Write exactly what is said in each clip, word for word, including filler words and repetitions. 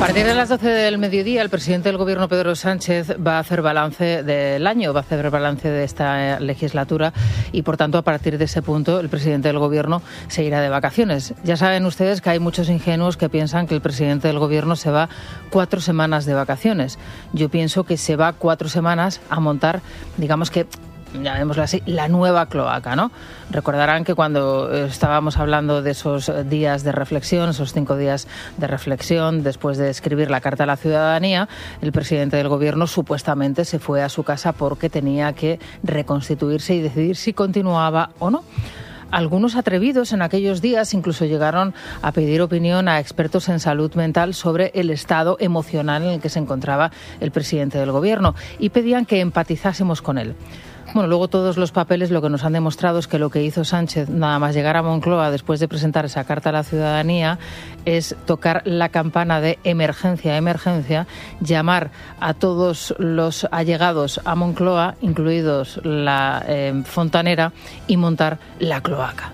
partir de las doce del mediodía, el presidente del Gobierno, Pedro Sánchez, va a hacer balance del año, va a hacer balance de esta legislatura y, por tanto, a partir de ese punto, el presidente del Gobierno se irá de vacaciones. Ya saben ustedes que hay muchos ingenuos que piensan que el presidente del Gobierno se va cuatro semanas de vacaciones. Yo pienso que se va cuatro semanas a montar, digamos que, llamémoslo así, la nueva cloaca, ¿no? Recordarán que cuando estábamos hablando de esos días de reflexión, esos cinco días de reflexión después de escribir la Carta a la Ciudadanía, el presidente del Gobierno supuestamente se fue a su casa porque tenía que reconstituirse y decidir si continuaba o no. Algunos atrevidos en aquellos días incluso llegaron a pedir opinión a expertos en salud mental sobre el estado emocional en el que se encontraba el presidente del Gobierno y pedían que empatizásemos con él. Bueno, luego todos los papeles lo que nos han demostrado es que lo que hizo Sánchez nada más llegar a Moncloa después de presentar esa Carta a la Ciudadanía es tocar la campana de emergencia, emergencia, llamar a todos los allegados a Moncloa, incluidos la eh, fontanera, y montar la cloaca.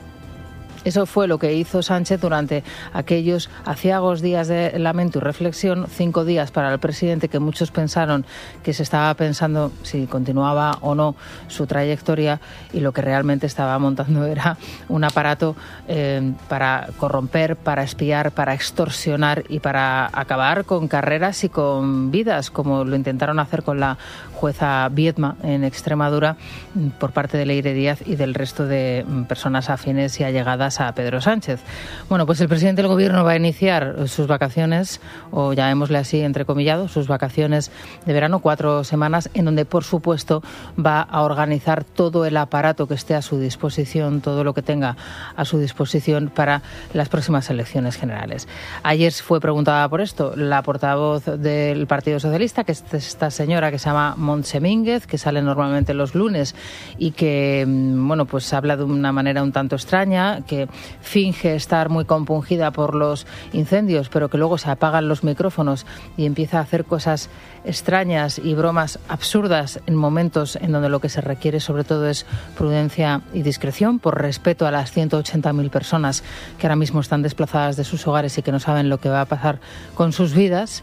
Eso fue lo que hizo Sánchez durante aquellos aciagos días de lamento y reflexión, cinco días para el presidente que muchos pensaron que se estaba pensando si continuaba o no su trayectoria, y lo que realmente estaba montando era un aparato eh, para corromper, para espiar, para extorsionar y para acabar con carreras y con vidas, como lo intentaron hacer con la jueza Viedma en Extremadura por parte de Leire Díaz y del resto de personas afines y allegadas a Pedro Sánchez. Bueno, pues el presidente del Gobierno va a iniciar sus vacaciones, o llamémosle así, entrecomillado, sus vacaciones de verano, cuatro semanas, en donde, por supuesto, va a organizar todo el aparato que esté a su disposición, todo lo que tenga a su disposición para las próximas elecciones generales. Ayer fue preguntada por esto la portavoz del Partido Socialista, que es esta señora que se llama Montse Mínguez, que sale normalmente los lunes y que, bueno, pues habla de una manera un tanto extraña, que finge estar muy compungida por los incendios, pero que luego se apagan los micrófonos y empieza a hacer cosas extrañas y bromas absurdas en momentos en donde lo que se requiere sobre todo es prudencia y discreción, por respeto a las ciento ochenta mil personas que ahora mismo están desplazadas de sus hogares y que no saben lo que va a pasar con sus vidas.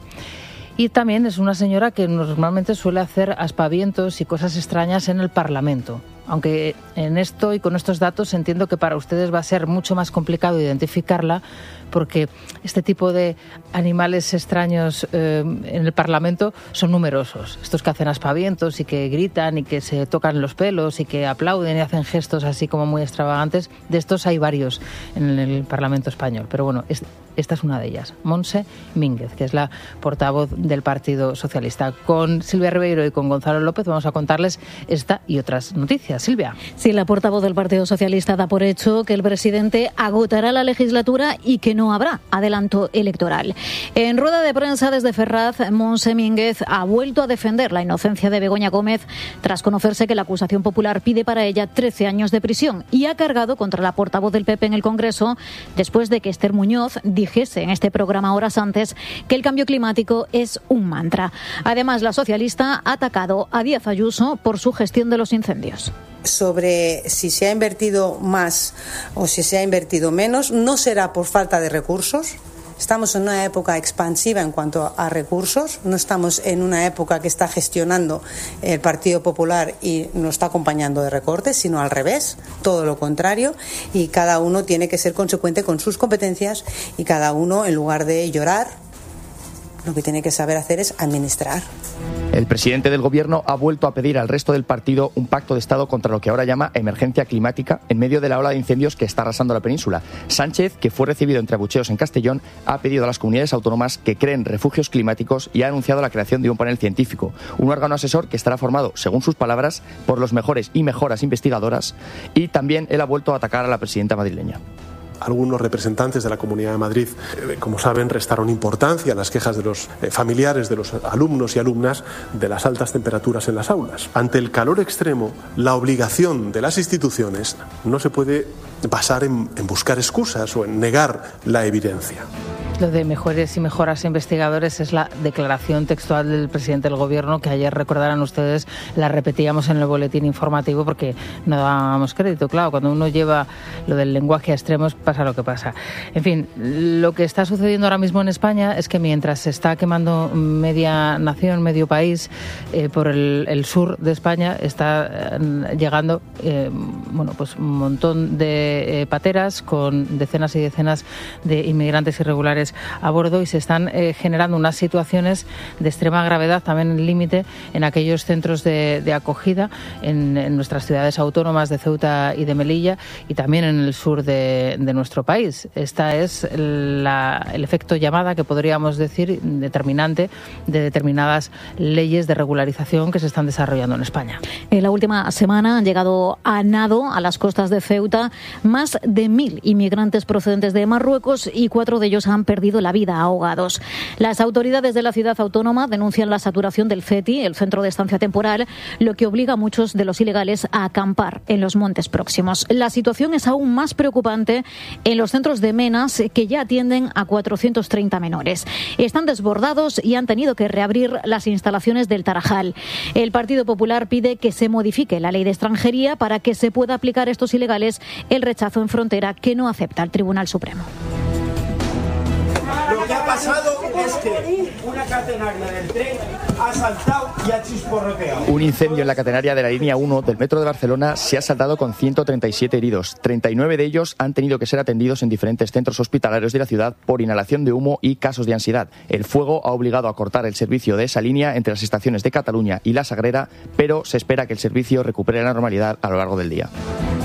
Y también es una señora que normalmente suele hacer aspavientos y cosas extrañas en el Parlamento. Aunque en esto y con estos datos entiendo que para ustedes va a ser mucho más complicado identificarla, porque este tipo de animales extraños eh, en el Parlamento son numerosos. Estos que hacen aspavientos y que gritan y que se tocan los pelos y que aplauden y hacen gestos así como muy extravagantes, de estos hay varios en el Parlamento español. Pero bueno, es, esta es una de ellas, Montse Mínguez, que es la portavoz del Partido Socialista. Con Silvia Ribeiro y con Gonzalo López vamos a contarles esta y otras noticias. Silvia. Sí, la portavoz del Partido Socialista da por hecho que el presidente agotará la legislatura y que no habrá adelanto electoral. En rueda de prensa desde Ferraz, Montse Mínguez ha vuelto a defender la inocencia de Begoña Gómez tras conocerse que la acusación popular pide para ella trece años de prisión, y ha cargado contra la portavoz del P P en el Congreso después de que Esther Muñoz dijese en este programa horas antes que el cambio climático es un mantra. Además, la socialista ha atacado a Díaz Ayuso por su gestión de los incendios. Sobre si se ha invertido más o si se ha invertido menos, no será por falta de recursos. Estamos en una época expansiva en cuanto a recursos, no estamos en una época que está gestionando el Partido Popular y nos está acompañando de recortes, sino al revés, todo lo contrario, y cada uno tiene que ser consecuente con sus competencias y cada uno, en lugar de llorar, lo que tiene que saber hacer es administrar. El presidente del Gobierno ha vuelto a pedir al resto del partido un pacto de Estado contra lo que ahora llama emergencia climática en medio de la ola de incendios que está arrasando la península. Sánchez, que fue recibido entre abucheos en Castellón, ha pedido a las comunidades autónomas que creen refugios climáticos y ha anunciado la creación de un panel científico, un órgano asesor que estará formado, según sus palabras, por los mejores y mejoras investigadoras, y también él ha vuelto a atacar a la presidenta madrileña. Algunos representantes de la Comunidad de Madrid, eh, como saben, restaron importancia a las quejas de los eh, familiares de los alumnos y alumnas de las altas temperaturas en las aulas. Ante el calor extremo, la obligación de las instituciones no se puede basar en, en buscar excusas o en negar la evidencia. Lo de mejores y mejoras investigadores es la declaración textual del presidente del Gobierno, que ayer, recordarán ustedes, la repetíamos en el boletín informativo porque no dábamos crédito. Claro, cuando uno lleva lo del lenguaje a extremos pasa lo que pasa. En fin, lo que está sucediendo ahora mismo en España es que mientras se está quemando media nación, medio país, eh, por el, el sur de España está eh, llegando eh, bueno, pues un montón de eh, pateras con decenas y decenas de inmigrantes irregulares a bordo, y se están eh, generando unas situaciones de extrema gravedad, también en límite, en aquellos centros de, de acogida en, en nuestras ciudades autónomas de Ceuta y de Melilla, y también en el sur de, de nuestro país. Esta es la, el efecto llamada, que podríamos decir determinante, de determinadas leyes de regularización que se están desarrollando en España. En la última semana han llegado a nado a las costas de Ceuta más de mil inmigrantes procedentes de Marruecos, y cuatro de ellos han perdido la vida ahogados. Las autoridades de la ciudad autónoma denuncian la saturación del CETI, el centro de estancia temporal, lo que obliga a muchos de los ilegales a acampar en los montes próximos. La situación es aún más preocupante en los centros de Menas, que ya atienden a cuatrocientos treinta menores. Están desbordados y han tenido que reabrir las instalaciones del Tarajal. El Partido Popular pide que se modifique la ley de extranjería para que se pueda aplicar a estos ilegales el rechazo en frontera que no acepta el Tribunal Supremo. Lo que ha pasado es que una catenaria del tren ha saltado y ha chisporroteado. Un incendio en la catenaria de la línea uno del metro de Barcelona se ha saldado con ciento treinta y siete heridos. treinta y nueve de ellos han tenido que ser atendidos en diferentes centros hospitalarios de la ciudad por inhalación de humo y casos de ansiedad. El fuego ha obligado a cortar el servicio de esa línea entre las estaciones de Cataluña y La Sagrera, pero se espera que el servicio recupere la normalidad a lo largo del día.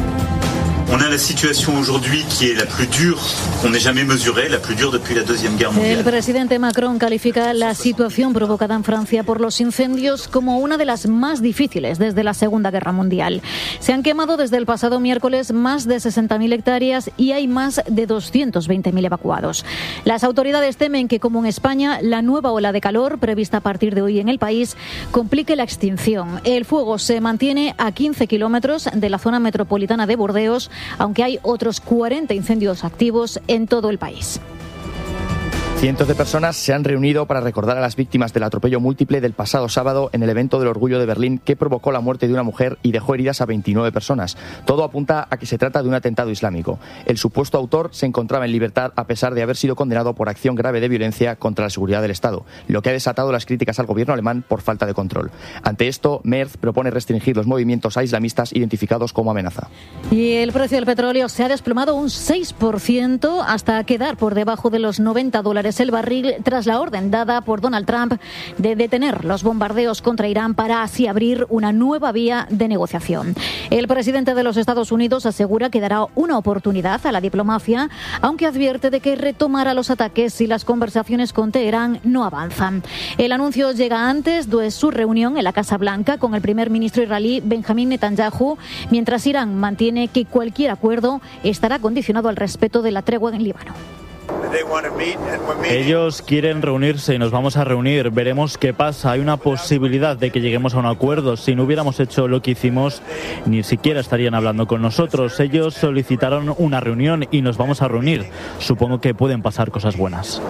On a la situation aujourd'hui qui est la plus dure qu'on n'ait jamais mesurée, la plus dure depuis la Deuxième Guerre mondiale. El presidente Macron califica la situación provocada en Francia por los incendios como una de las más difíciles desde la Segunda Guerra Mundial. Se han quemado desde el pasado miércoles más de sesenta mil hectáreas y hay más de doscientos veinte mil evacuados. Las autoridades temen que, como en España, la nueva ola de calor prevista a partir de hoy en el país complique la extinción. El fuego se mantiene a quince kilómetros de la zona metropolitana de Burdeos, aunque hay otros cuarenta incendios activos en todo el país. Cientos de personas se han reunido para recordar a las víctimas del atropello múltiple del pasado sábado en el evento del Orgullo de Berlín, que provocó la muerte de una mujer y dejó heridas a veintinueve personas. Todo apunta a que se trata de un atentado islámico. El supuesto autor se encontraba en libertad a pesar de haber sido condenado por acción grave de violencia contra la seguridad del Estado, lo que ha desatado las críticas al gobierno alemán por falta de control. Ante esto, Merz propone restringir los movimientos a islamistas identificados como amenaza. Y el precio del petróleo se ha desplomado un seis por ciento hasta quedar por debajo de los noventa dólares el barril, tras la orden dada por Donald Trump de detener los bombardeos contra Irán para así abrir una nueva vía de negociación. El presidente de los Estados Unidos asegura que dará una oportunidad a la diplomacia, aunque advierte de que retomará los ataques si las conversaciones con Teherán no avanzan. El anuncio llega antes de su reunión en la Casa Blanca con el primer ministro israelí Benjamín Netanyahu, mientras Irán mantiene que cualquier acuerdo estará condicionado al respeto de la tregua en Líbano. Ellos quieren reunirse y nos vamos a reunir. Veremos qué pasa. Hay una posibilidad de que lleguemos a un acuerdo. Si no hubiéramos hecho lo que hicimos, ni siquiera estarían hablando con nosotros. Ellos solicitaron una reunión y nos vamos a reunir. Supongo que pueden pasar cosas buenas.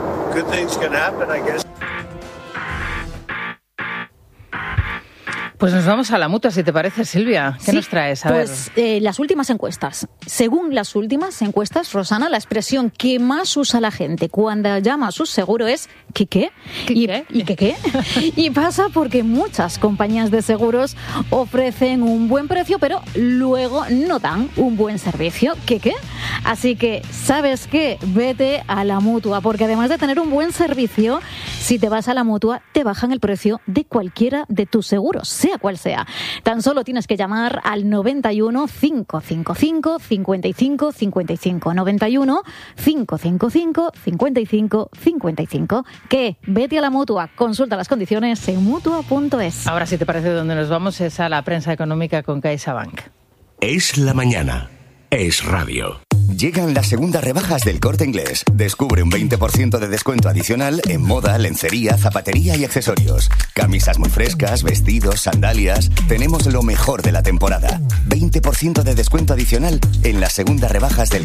Pues nos vamos a la mutua, si te parece, Silvia. ¿Qué sí, nos traes? A pues ver. Eh, las últimas encuestas. Según las últimas encuestas, Rosana, la expresión que más usa la gente cuando llama a su seguro es ¿qué qué? ¿Qué y, qué? ¿Y qué qué? Y pasa porque muchas compañías de seguros ofrecen un buen precio, pero luego no dan un buen servicio. ¿Qué qué? Así que, ¿sabes qué? Vete a la mutua, porque además de tener un buen servicio, si te vas a la mutua, te bajan el precio de cualquiera de tus seguros, sea cual sea. Tan solo tienes que llamar al noventa y uno, cinco cinco cinco, cincuenta y cinco cincuenta y cinco. noventa y uno, cinco cinco cinco, cincuenta y cinco cincuenta y cinco. Que vete a la mutua, consulta las condiciones en mutua punto es. Ahora, si te parece, donde nos vamos es a la prensa económica con CaixaBank. Es la mañana. Es radio. Llegan las segundas rebajas del Corte Inglés. Descubre un veinte por ciento de descuento adicional en moda, lencería, zapatería y accesorios. Camisas muy frescas, vestidos, sandalias. Tenemos lo mejor de la temporada. veinte por ciento de descuento adicional en las segundas rebajas del